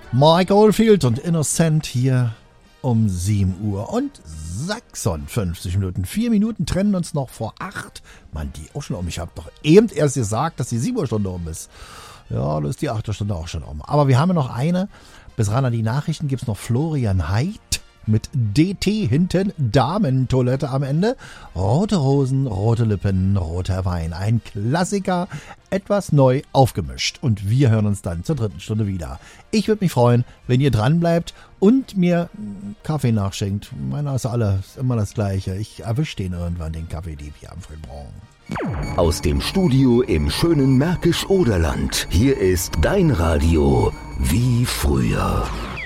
Mike Oldfield und Innocent hier um 7 Uhr und 56 Minuten. 4 Minuten trennen uns noch vor 8. Mann, die auch schon um. Ich habe doch eben erst gesagt, dass die 7 Uhr Stunde um ist. Ja, da ist die 8 Uhr Stunde auch schon um. Aber wir haben ja noch eine. Bis ran an die Nachrichten gibt es noch Florian Heid mit DT hinten, Damentoilette am Ende. Rote Hosen, rote Lippen, roter Wein. Ein Klassiker, etwas neu aufgemischt. Und wir hören uns dann zur 3. Stunde wieder. Ich würde mich freuen, wenn ihr dran bleibt und mir Kaffee nachschenkt. Meiner ist alles immer das Gleiche. Ich erwische den irgendwann, den Kaffee, den wir am frühen Morgen. Aus dem Studio im schönen Märkisch-Oderland. Hier ist dein Radio wie früher.